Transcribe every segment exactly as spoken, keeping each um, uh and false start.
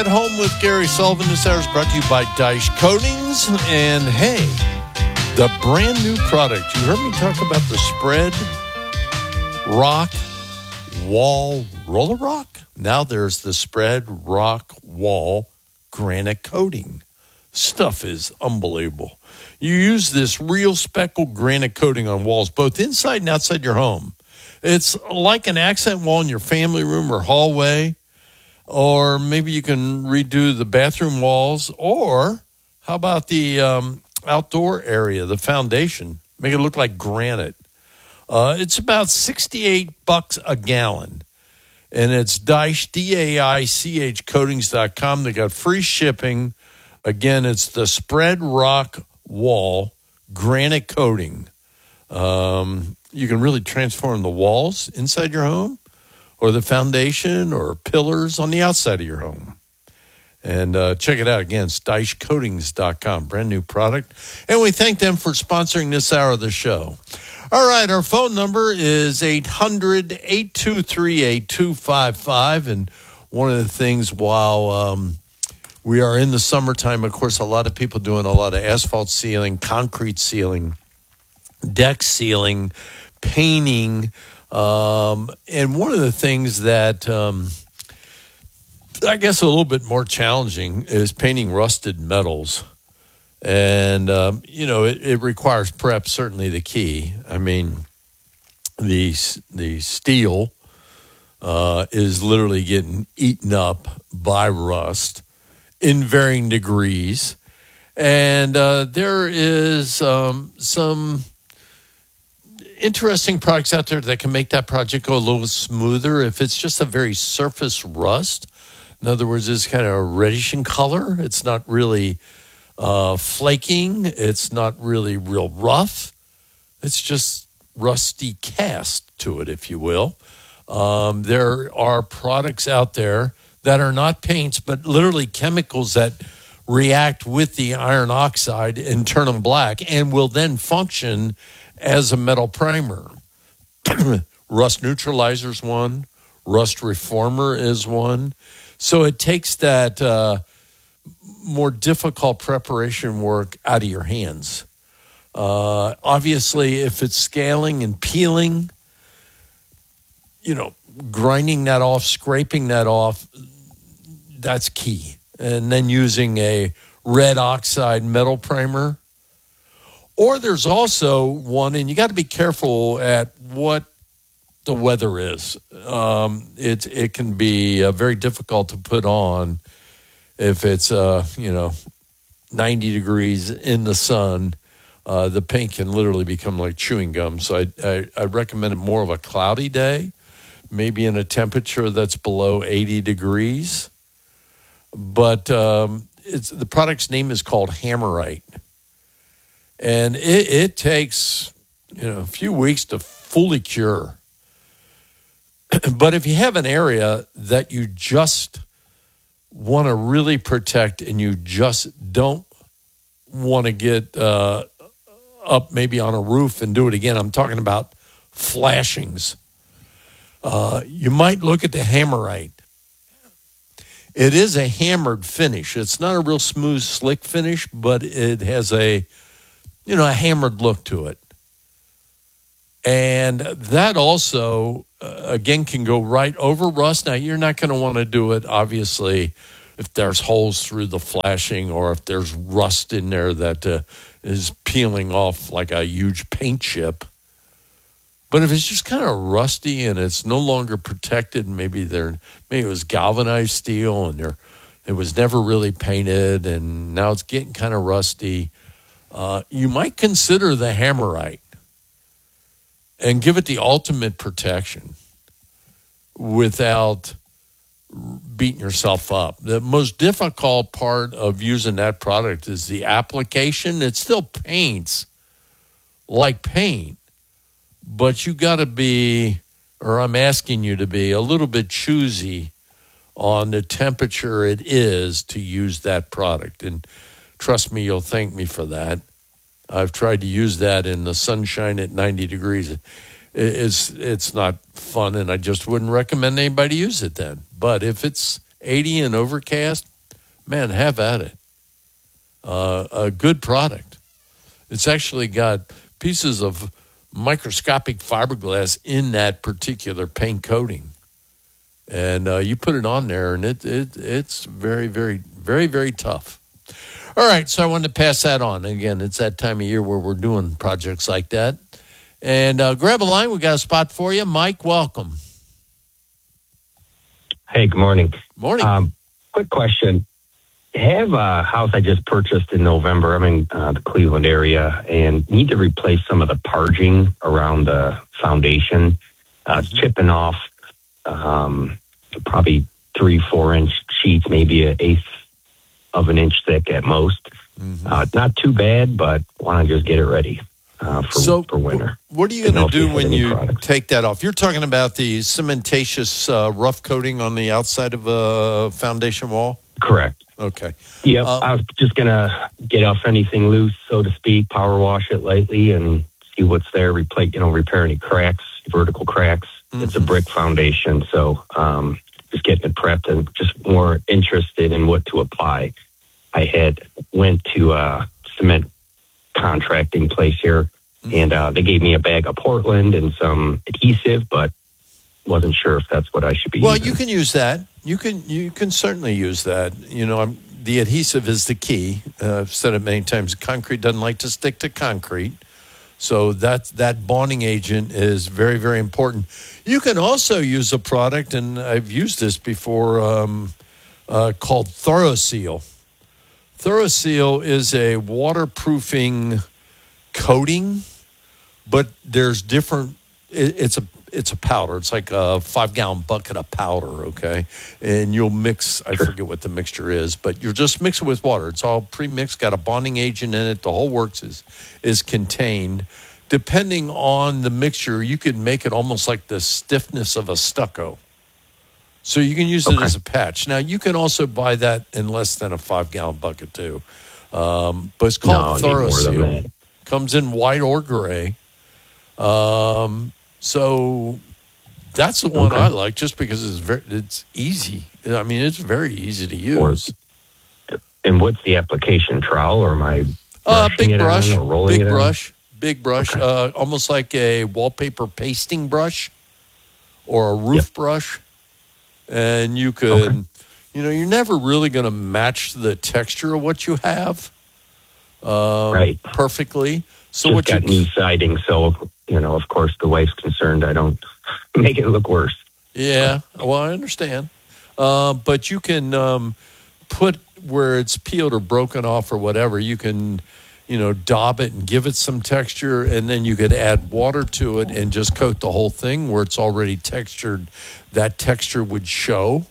at Home with Gary Sullivan. This hour is brought to you by Dyche Coatings. And hey, the brand new product. You heard me talk about the Spread Rock Wall Roller Rock? Now there's the Spread Rock Wall Granite Coating. Stuff is unbelievable. You use this real speckled granite coating on walls, both inside and outside your home. It's like an accent wall in your family room or hallway. Or maybe you can redo the bathroom walls. Or how about the um, outdoor area, the foundation? Make it look like granite. Uh, it's about sixty-eight bucks a gallon. And it's Dyche, D A I C H coatings dot com. They got free shipping. Again, it's the Spread Rock Wall Granite Coating. Um, you can really transform the walls inside your home, or the foundation or pillars on the outside of your home. And uh, check it out again. It's Dyche coatings dot com. Brand new product. And we thank them for sponsoring this hour of the show. All right, our phone number is eight hundred, eight two three, eight two five five. And one of the things while um, we are in the summertime, of course, a lot of people doing a lot of asphalt sealing, concrete sealing, deck sealing, painting. Um, and one of the things that um, I guess a little bit more challenging is painting rusted metals. And, um, you know, it, it requires prep, certainly the key. I mean, the, the steel uh, is literally getting eaten up by rust in varying degrees. And uh, there is um, some interesting products out there that can make that project go a little smoother if it's just a very surface rust. In other words, it's kind of reddish in color. It's not really uh, flaking. It's not really real rough. It's just rusty cast to it, if you will. Um, there are products out there that are not paints, but literally chemicals that react with the iron oxide and turn them black and will then function as a metal primer. Rust neutralizer is one. Rust reformer is one. So it takes that uh, more difficult preparation work out of your hands. Uh, obviously, if it's scaling and peeling, you know, grinding that off, scraping that off, that's key. And then using a red oxide metal primer. Or there's also one, and you got to be careful at what the weather is. Um, it it can be uh, very difficult to put on if it's uh you know ninety degrees in the sun. Uh, the paint can literally become like chewing gum. So I, I I recommend it more of a cloudy day, maybe in a temperature that's below eighty degrees. But um, it's the product's name is called Hammerite. And it, it takes, you know, a few weeks to fully cure. But if you have an area that you just want to really protect and you just don't want to get uh, up maybe on a roof and do it again, I'm talking about flashings. Uh, you might look at the Hammerite. It is a hammered finish. It's not a real smooth, slick finish, but it has a you know, a hammered look to it. And that also, uh, again, can go right over rust. Now, you're not going to want to do it, obviously, if there's holes through the flashing or if there's rust in there that uh, is peeling off like a huge paint chip. But if it's just kind of rusty and it's no longer protected, maybe they're maybe it was galvanized steel and there it was never really painted and now it's getting kind of rusty, Uh, you might consider the Hammerite and give it the ultimate protection without beating yourself up. The most difficult part of using that product is the application. It still paints like paint, but you got to be, or I'm asking you to be, a little bit choosy on the temperature it is to use that product. And trust me, you'll thank me for that. I've tried to use that in the sunshine at ninety degrees. It's, it's not fun, and I just wouldn't recommend anybody use it then. But if it's eighty and overcast, man, have at it. Uh, a good product. It's actually got pieces of microscopic fiberglass in that particular paint coating. And uh, you put it on there, and it, it it's very, very, very, very tough. All right, so I wanted to pass that on. Again, it's that time of year where we're doing projects like that. And uh, grab a line. We got a spot for you. Mike, welcome. Hey, good morning. Morning. Um, quick question. I have a house I just purchased in November. I'm in uh, the Cleveland area and need to replace some of the parging around the foundation. Uh, it's chipping off um, probably three, four inch sheets, maybe an eighth of an inch thick at most. Mm-hmm. Uh, not too bad, but want to just get it ready uh, for, so, for winter. What are you going to do when you products. take that off? You're talking about the cementatious uh, rough coating on the outside of a foundation wall? Correct. Okay. Yep. Uh, I was just going to get off anything loose, so to speak, power wash it lightly and see what's there, replace, you know, repair any cracks, vertical cracks. Mm-hmm. It's a brick foundation, so um, just getting it prepped and just more interested in what to apply. I had went to a cement contracting place here, mm-hmm. and uh, they gave me a bag of Portland and some adhesive, but wasn't sure if that's what I should be well, using. Well, you can use that. You can you can certainly use that. You know, I'm, the adhesive is the key. Uh, I've said it many times. Concrete doesn't like to stick to concrete. So that, that bonding agent is very, very important. You can also use a product, and I've used this before, um, uh, called ThoroSeal. ThoroSeal is a waterproofing coating, but there's different, it, it's a It's a powder. It's like a five-gallon bucket of powder, okay? And you'll mix, I sure. forget what the mixture is, but you'll just mix it with water. It's all pre-mixed, got a bonding agent in it. The whole works is, is contained. Depending on the mixture, you could make it almost like the stiffness of a stucco. So you can use it okay. as a patch. Now, you can also buy that in less than a five-gallon bucket, too. Um, but it's called no, ThoroSeal. Comes in white or gray. Um... So that's the one okay. I like, just because it's very, it's easy. I mean, it's very easy to use. And what's the application? Trowel or my uh, big brush, or rolling big it brush, in? big brush, okay. uh, almost like a wallpaper pasting brush or a roof yep. brush. And you could, okay. you know, you're never really going to match the texture of what you have um, right. perfectly. So Just what got you new siding, so you know, of course, the wife's concerned I don't make it look worse. Yeah, well, I understand. Uh, but you can um, put where it's peeled or broken off or whatever, you can, you know, daub it and give it some texture, and then you could add water to it and just coat the whole thing where it's already textured. That texture would show.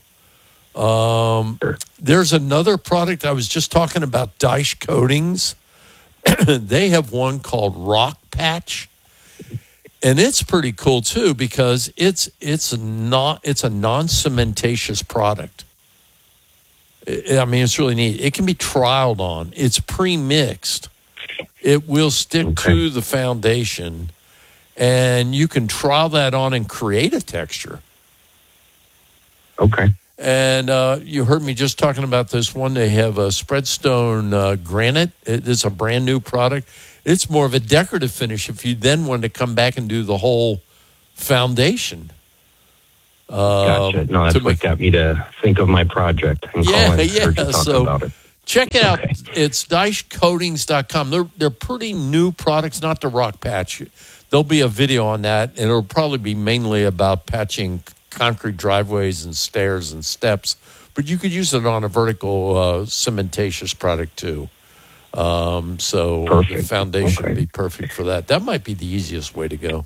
Um, sure. There's another product. I was just talking about Daesh Coatings. They have one called Rock Patch. And it's pretty cool too, because it's it's not it's a non-cementatious product. I mean, it's really neat. It can be trialed on. It's pre-mixed. It will stick okay. to the foundation, and you can trial that on and create a texture. Okay. And uh, you heard me just talking about this one. They have a Spreadstone uh, Granite. It is a brand new product. It's more of a decorative finish if you then want to come back and do the whole foundation. Um, gotcha. No, that's what make, got me to think of my project and yeah, call in yeah. to talk so about it. Check it out. Okay. It's Daesh Coatings dot com. They're, they're pretty new products, not the Rock Patch. There'll be a video on that, and it'll probably be mainly about patching concrete driveways and stairs and steps. But you could use it on a vertical uh, cementatious product, too. Um, so perfect. The foundation okay. would be perfect for that. That might be the easiest way to go.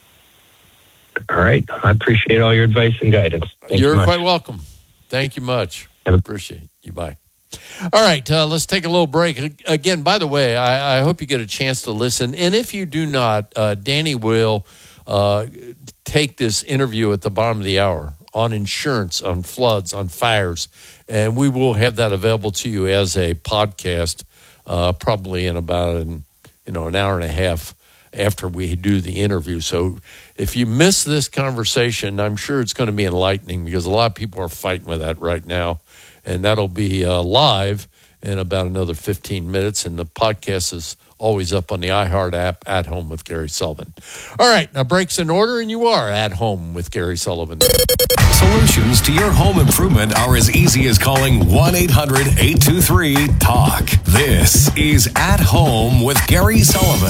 All right. I appreciate all your advice and guidance. Thanks You're so quite welcome. Thank you much. I appreciate you. Bye. All right. Uh, let's take a little break. Again, by the way, I, I hope you get a chance to listen. And if you do not, uh, Danny will uh, take this interview at the bottom of the hour on insurance, on floods, on fires. And we will have that available to you as a podcast. Uh, probably in about an, you know, an hour and a half after we do the interview. So if you miss this conversation, I'm sure it's going to be enlightening, because a lot of people are fighting with that right now. and that'll be uh, live in about another fifteen minutes. And the podcast is always up on the iHeart app, At Home with Gary Sullivan. All right, now breaks in order, and you are at home with Gary Sullivan. Solutions to your home improvement are as easy as calling one eight hundred eight two three talk. This is At Home with Gary Sullivan.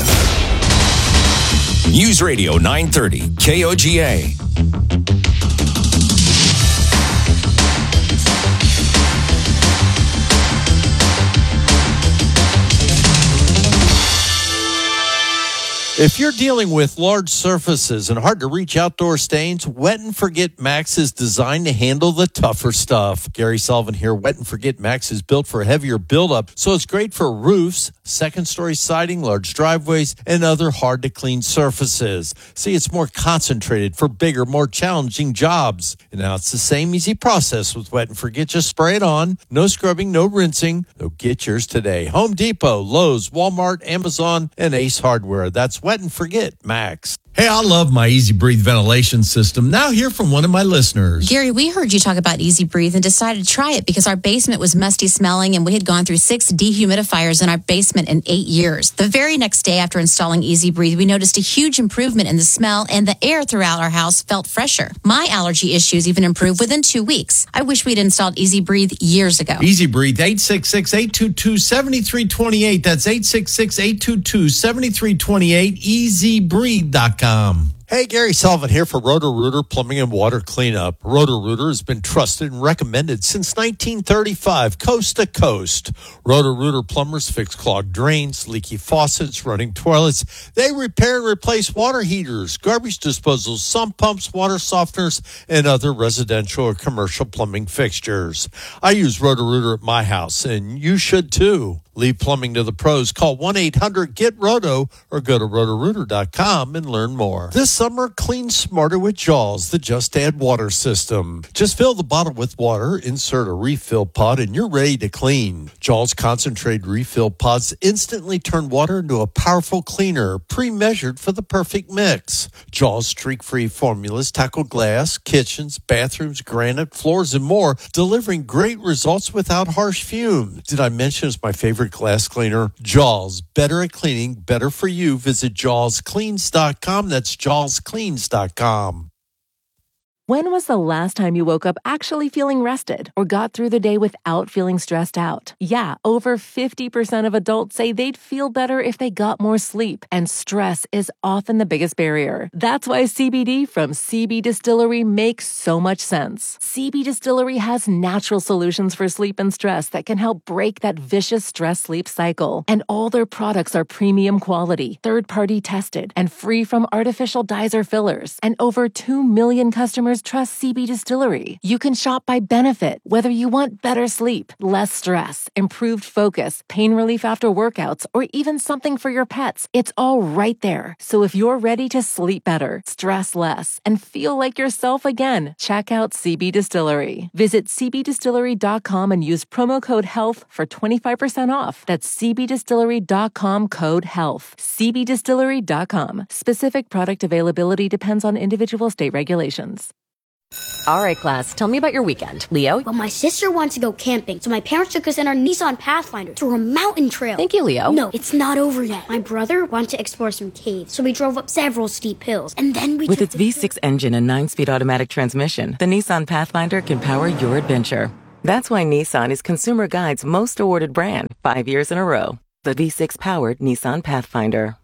News Radio nine thirty K O G A. If you're dealing with large surfaces and hard-to-reach outdoor stains, Wet and Forget Max is designed to handle the tougher stuff. Gary Sullivan here. Wet and Forget Max is built for heavier buildup, so it's great for roofs, second-story siding, large driveways, and other hard-to-clean surfaces. See, it's more concentrated for bigger, more challenging jobs. And now it's the same easy process with Wet and Forget. Just spray it on. No scrubbing, no rinsing. So get yours today. Home Depot, Lowe's, Walmart, Amazon, and Ace Hardware. That's Wet and Forget Max. Hey, I love my Easy Breathe ventilation system. Now hear from one of my listeners. Gary, we heard you talk about Easy Breathe and decided to try it because our basement was musty smelling and we had gone through six dehumidifiers in our basement in eight years. The very next day after installing Easy Breathe, we noticed a huge improvement in the smell and the air throughout our house felt fresher. My allergy issues even improved within two weeks. I wish we'd installed Easy Breathe years ago. Easy Breathe, eight six six, eight two two, seven three two eight. That's eight six six, eight two two, seven three two eight, easy breathe dot com. Hey, Gary Sullivan here for Roto-Rooter Plumbing and Water Cleanup. Roto-Rooter has been trusted and recommended since nineteen thirty-five, coast to coast. Roto-Rooter plumbers fix clogged drains, leaky faucets, running toilets. They repair and replace water heaters, garbage disposals, sump pumps, water softeners, and other residential or commercial plumbing fixtures. I use Roto-Rooter at my house, and you should too. Leave plumbing to the pros. Call one eight hundred get roto or go to roto rooter dot com and learn more. This summer, clean smarter with Jaws, the Just Add Water system. Just fill the bottle with water, insert a refill pod, and you're ready to clean. Jaws concentrated refill pods instantly turn water into a powerful cleaner, pre-measured for the perfect mix. Jaws streak-free formulas tackle glass, kitchens, bathrooms, granite, floors, and more, delivering great results without harsh fumes. Did I mention it's my favorite glass cleaner? Jaws, better at cleaning, better for you. Visit jaws cleans dot com. That's jaws cleans dot com. When was the last time you woke up actually feeling rested or got through the day without feeling stressed out? Yeah, over fifty percent of adults say they'd feel better if they got more sleep, and stress is often the biggest barrier. That's why C B D from C B Distillery makes so much sense. C B Distillery has natural solutions for sleep and stress that can help break that vicious stress-sleep cycle. And all their products are premium quality, third-party tested, and free from artificial dyes or fillers. And over two million customers trust C B Distillery. You can shop by benefit, whether you want better sleep, less stress, improved focus, pain relief after workouts, or even something for your pets. It's all right there. So if you're ready to sleep better, stress less, and feel like yourself again, check out C B Distillery. Visit c b distillery dot com and use promo code HEALTH for twenty-five percent off. That's c b distillery dot com code HEALTH. c b distillery dot com. Specific product availability depends on individual state regulations. All right, class, tell me about your weekend. Leo? Well, my sister wants to go camping, so my parents took us in our Nissan Pathfinder through a mountain trail. Thank you, Leo. No, it's not over yet. My brother wanted to explore some caves, so we drove up several steep hills, and then we With took its the V six engine and nine-speed automatic transmission, the Nissan Pathfinder can power your adventure. That's why Nissan is Consumer Guide's most awarded brand, five years in a row. The V six-powered Nissan Pathfinder.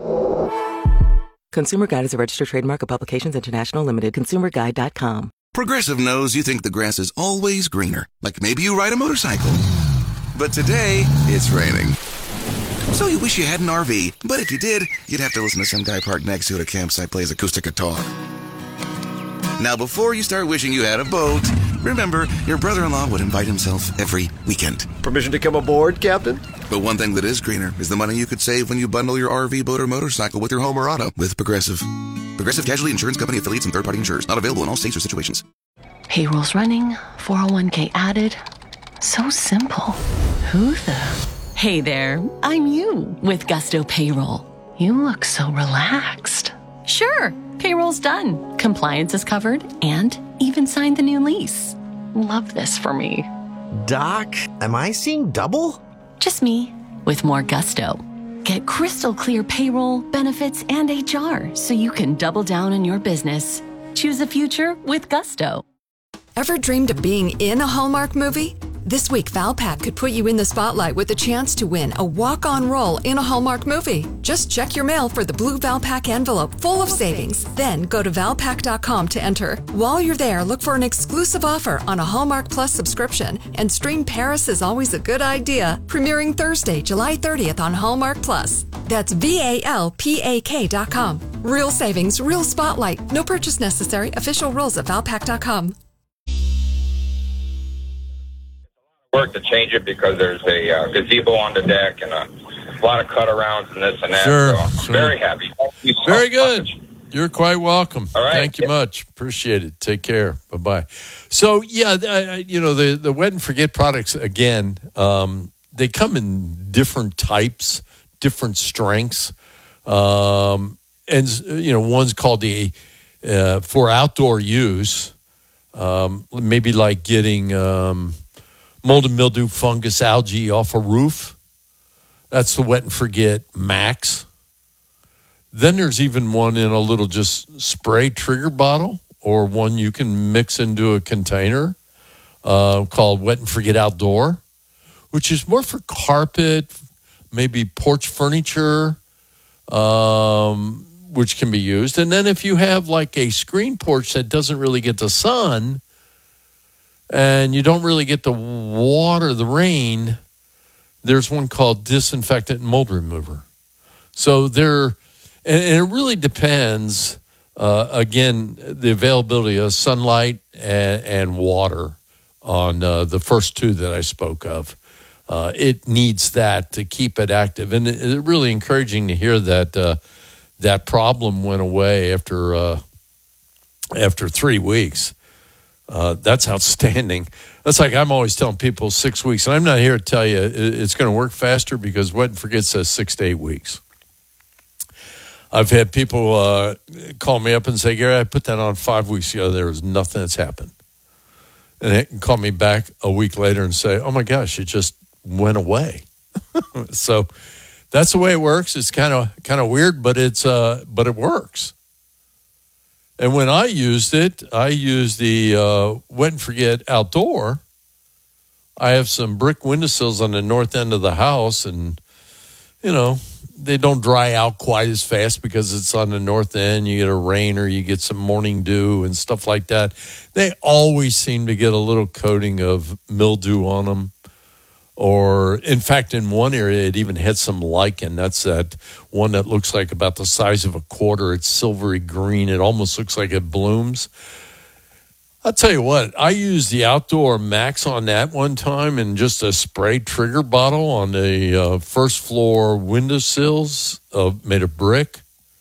Consumer Guide is a registered trademark of Publications International Limited. consumer guide dot com. Progressive knows you think the grass is always greener, like maybe you ride a motorcycle. But today, it's raining. So you wish you had an R V, but if you did, you'd have to listen to some guy parked next to you at a campsite plays acoustic guitar. Now, before you start wishing you had a boat, remember, your brother-in-law would invite himself every weekend. Permission to come aboard, Captain? But one thing that is greener is the money you could save when you bundle your R V, boat, or motorcycle with your home or auto with Progressive. Progressive Casualty Insurance Company affiliates and third-party insurers. Not available in all states or situations. Payroll's running, four oh one k added. So simple. Who the? Hey there, I'm you with Gusto Payroll. You look so relaxed. Sure, payroll's done. Compliance is covered and even signed the new lease. Love this for me. Doc, am I seeing double? Just me, with more gusto. Get crystal clear payroll, benefits, and H R so you can double down on your business. Choose a future with gusto. Ever dreamed of being in a Hallmark movie? This week, Valpak could put you in the spotlight with the chance to win a walk-on role in a Hallmark movie. Just check your mail for the blue Valpak envelope full of savings. Then go to valpak dot com to enter. While you're there, look for an exclusive offer on a Hallmark Plus subscription and stream Paris is Always a Good Idea, premiering Thursday, July thirtieth on Hallmark Plus. That's V A L P A K dot com. Real savings, real spotlight. No purchase necessary. Official rules at valpak dot com. Work to change it because there's a uh, gazebo on the deck and a lot of cut arounds and this and that. Sure, so I'm sure. very happy. Thank you so Very good. much. You're quite welcome. All right. Thank you much. Appreciate it. Take care. Bye bye. So yeah, I, I- you know the the wet and forget products again. Um, they come in different types, different strengths, um, and you know one's called the uh, for outdoor use. Um, maybe like getting. Um, mold and mildew, fungus, algae off a roof. That's the Wet and Forget Max. Then there's even one in a little just spray trigger bottle or one you can mix into a container uh, called Wet and Forget Outdoor, which is more for carpet, maybe porch furniture, um, which can be used. And then if you have like a screen porch that doesn't really get the sun, and you don't really get the water, the rain, there's one called Disinfectant and Mold Remover. So there, and, and it really depends, uh, again, the availability of sunlight and, and water on uh, the first two that I spoke of. Uh, it needs that to keep it active. And it, it's really encouraging to hear that uh, that problem went away after uh, after three weeks. Uh, that's outstanding. That's like I'm always telling people six weeks, and I'm not here to tell you it's going to work faster because Wet and Forget says six to eight weeks. I've had people uh, call me up and say, Gary, I put that on five weeks ago. There was nothing that's happened. And they can call me back a week later and say, oh, my gosh, it just went away. So that's the way it works. It's kind of kind of weird, but it's uh, but it works. And when I used it, I used the uh, Wet and Forget Outdoor. I have some brick windowsills on the north end of the house, and, you know, they don't dry out quite as fast because it's on the north end. You get a rain or you get some morning dew and stuff like that. They always seem to get a little coating of mildew on them. Or, in fact, in one area, it even had some lichen. That's that one that looks like about the size of a quarter. It's silvery green. It almost looks like it blooms. I'll tell you what, I used the Outdoor Max on that one time in just a spray trigger bottle on the uh, first floor windowsills uh, made of brick.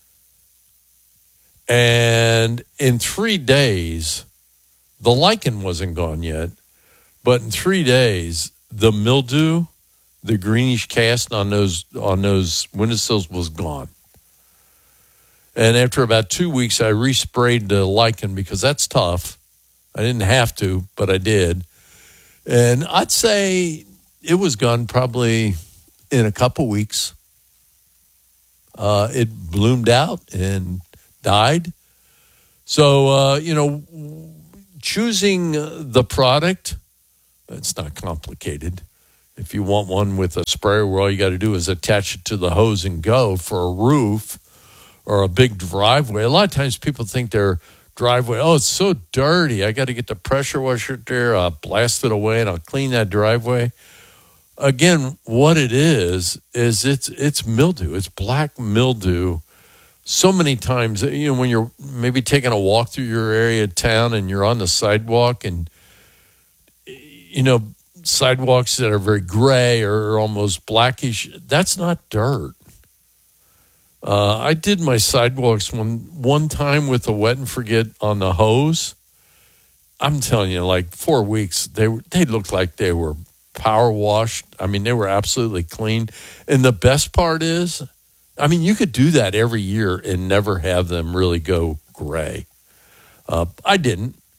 And in three days, the lichen wasn't gone yet, but in three days, the mildew, the greenish cast on those on those windowsills was gone. And after about two weeks, I resprayed the lichen because that's tough. I didn't have to, but I did. And I'd say it was gone probably in a couple weeks. Uh, it bloomed out and died. So, uh, you know, choosing the product, it's not complicated. If you want one with a sprayer where all you got to do is attach it to the hose and go for a roof or a big driveway. A lot of times people think their driveway, oh, it's so dirty. I got to get the pressure washer there. I'll blast it away and I'll clean that driveway. Again, what it is, is it's it's mildew. It's black mildew. So many times, you know, when you're maybe taking a walk through your area of town and you're on the sidewalk and you know, sidewalks that are very gray or almost blackish, that's not dirt. Uh, I did my sidewalks one one time with a Wet and Forget on the hose. I'm telling you, like four weeks, they they looked like they were power washed. I mean, they were absolutely clean. And the best part is, I mean, you could do that every year and never have them really go gray. Uh, I didn't.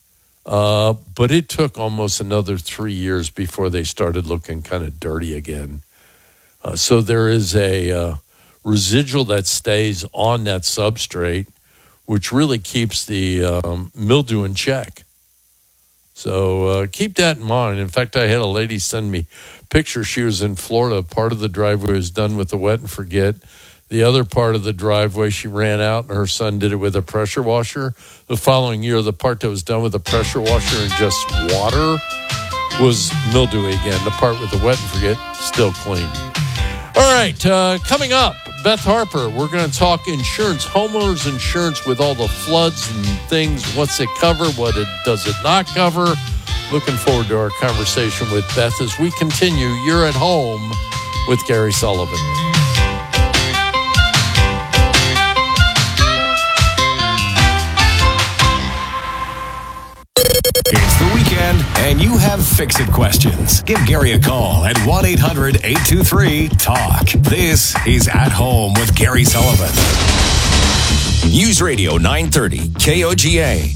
Uh, but it took almost another three years before they started looking kind of dirty again. Uh, so there is a uh, residual that stays on that substrate, which really keeps the um, mildew in check. So uh, keep that in mind. In fact, I had a lady send me pictures. She was in Florida. Part of the driveway was done with the wet and forget. The other part of the driveway, she ran out, and her son did it with a pressure washer. The following year, the part that was done with a pressure washer and just water was mildewy again. The part with the wet and forget, still clean. All right, uh, coming up, Beth Harper, we're going to talk insurance, homeowners insurance with all the floods and things. What's it cover? What it does it not cover? Looking forward to our conversation with Beth as we continue. You're at home with Gary Sullivan. It's the weekend, and you have fix-it questions. Give Gary a call at one eight hundred eight two three talk. This is At Home with Gary Sullivan. News Radio nine thirty, K O G A.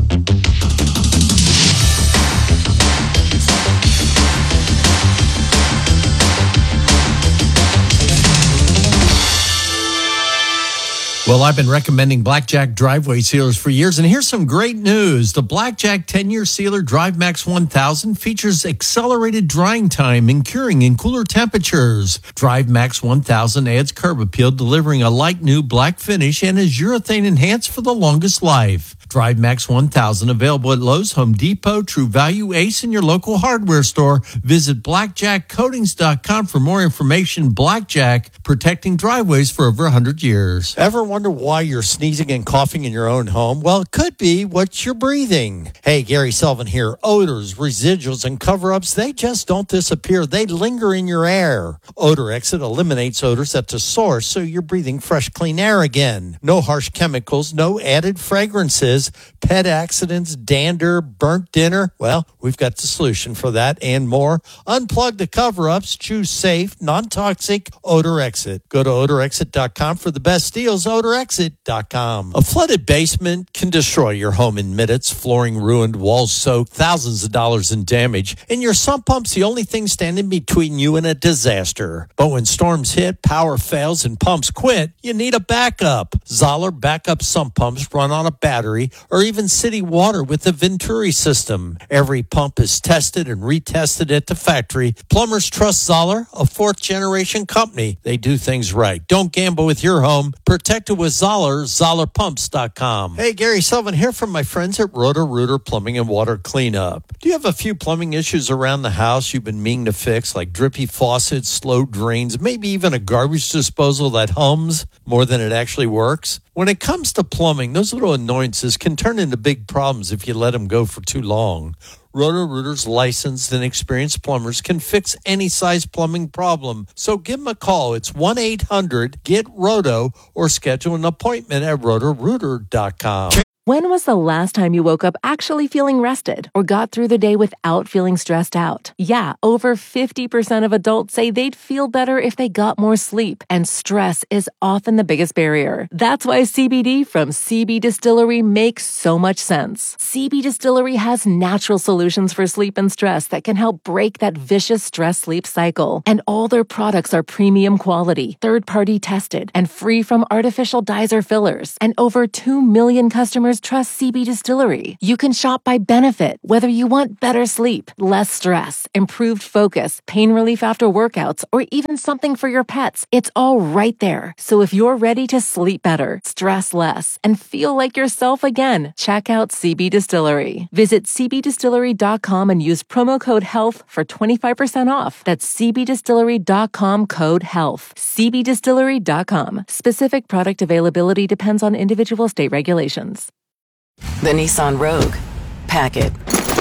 Well, I've been recommending Blackjack driveway sealers for years, and here's some great news. The Blackjack ten-year sealer Drive Max one thousand features accelerated drying time and curing in cooler temperatures. Drive Max one thousand adds curb appeal, delivering a light new black finish, and is urethane enhanced for the longest life. Drive Max one thousand available at Lowe's, Home Depot, True Value, Ace, and your local hardware store. Visit blackjack coatings dot com for more information. Blackjack, protecting driveways for over one hundred years. Ever wonder why you're sneezing and coughing in your own home? Well, it could be what you're breathing. Hey, Gary Sullivan here. Odors, residuals, and cover-ups, they just don't disappear. They linger in your air. Odor Exit eliminates odors at the source, so you're breathing fresh, clean air again. No harsh chemicals, no added fragrances. Pet accidents, dander, burnt dinner. Well, we've got the solution for that and more. Unplug the cover-ups. Choose safe, non-toxic Odor Exit. Go to odor exit dot com for the best deals. odor exit dot com. A flooded basement can destroy your home in minutes. Flooring ruined, walls soaked, thousands of dollars in damage. And your sump pump's the only thing standing between you and a disaster. But when storms hit, power fails, and pumps quit, you need a backup. Zoller backup sump pumps run on a battery or even city water with the Venturi system. Every pump is tested and retested at the factory. Plumbers trust Zoller, a fourth-generation company. They do things right. Don't gamble with your home. Protect it with Zoller, zoller pumps dot com. Hey, Gary Sullivan here from my friends at Roto-Rooter Plumbing and Water Cleanup. Do you have a few plumbing issues around the house you've been meaning to fix, like drippy faucets, slow drains, maybe even a garbage disposal that hums more than it actually works? When it comes to plumbing, those little annoyances can turn into big problems if you let them go for too long. Roto-Rooter's licensed and experienced plumbers can fix any size plumbing problem. So give them a call. It's one eight hundred get roto or schedule an appointment at roto rooter dot com. When was the last time you woke up actually feeling rested or got through the day without feeling stressed out? Yeah, over fifty percent of adults say they'd feel better if they got more sleep, and stress is often the biggest barrier. That's why C B D from C B Distillery makes so much sense. C B Distillery has natural solutions for sleep and stress that can help break that vicious stress-sleep cycle. And all their products are premium quality, third-party tested, and free from artificial dyes or fillers. And over two million customers trust C B Distillery. You can shop by benefit, whether you want better sleep, less stress, improved focus, pain relief after workouts, or even something for your pets. It's all right there. So if you're ready to sleep better, stress less, and feel like yourself again, check out C B Distillery. Visit c b distillery dot com and use promo code HEALTH for twenty-five percent off. That's c b distillery dot com code HEALTH. c b distillery dot com. Specific product availability depends on individual state regulations. The Nissan Rogue. Pack it.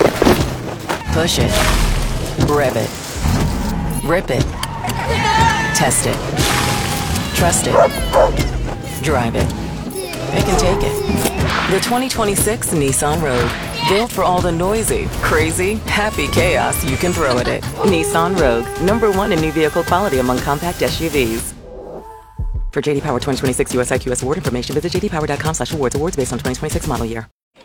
Push it. Rev it. Rip it. Test it. Trust it. Drive it. It can take it. The twenty twenty-six Nissan Rogue. Built for all the noisy, crazy, happy chaos you can throw at it. Nissan Rogue. Number one in new vehicle quality among compact S U Vs. For J D Power twenty twenty-six U S I Q S award information, visit j d power dot com slash awards. Awards based on twenty twenty-six model year.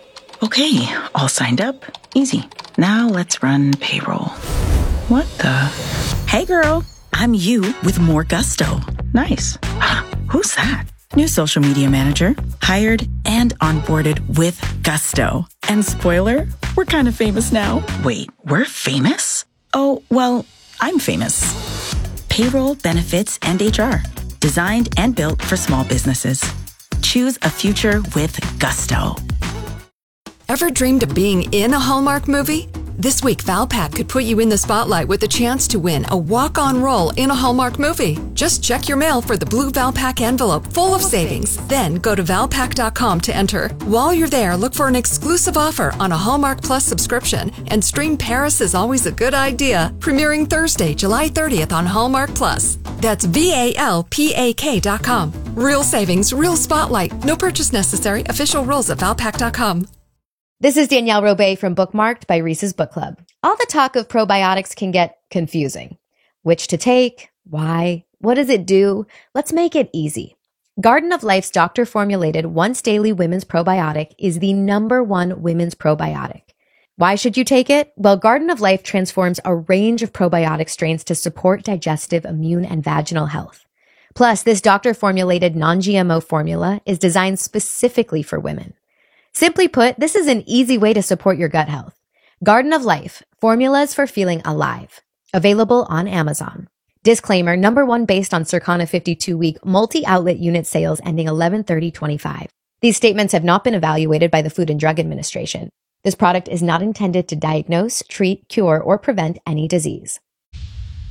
Okay, all signed up. Easy. Now let's run payroll. What the? Hey girl, I'm you with more gusto. Nice. Who's that? New social media manager, hired and onboarded with gusto. And spoiler, we're kind of famous now. Wait, we're famous? Oh, well, I'm famous. Payroll, benefits, and H R. Designed and built for small businesses. Choose a future with gusto. Ever dreamed of being in a Hallmark movie? This week, Valpak could put you in the spotlight with a chance to win a walk-on role in a Hallmark movie. Just check your mail for the blue Valpak envelope full of savings. Then go to valpak dot com to enter. While you're there, look for an exclusive offer on a Hallmark Plus subscription and stream Paris is Always a Good Idea, premiering Thursday, July thirtieth on Hallmark Plus. That's V A L P A K dot com. Real savings, real spotlight. No purchase necessary. Official rules at valpak dot com. This is Danielle Robay from Bookmarked by Reese's Book Club. All the talk of probiotics can get confusing. Which to take? Why? What does it do? Let's make it easy. Garden of Life's doctor-formulated once-daily women's probiotic is the number one women's probiotic. Why should you take it? Well, Garden of Life transforms a range of probiotic strains to support digestive, immune, and vaginal health. Plus, this doctor-formulated non-G M O formula is designed specifically for women. Simply put, this is an easy way to support your gut health. Garden of Life, formulas for feeling alive. Available on Amazon. Disclaimer, number one based on Circana fifty-two week multi-outlet unit sales ending eleven thirty twenty-five. These statements have not been evaluated by the Food and Drug Administration. This product is not intended to diagnose, treat, cure, or prevent any disease.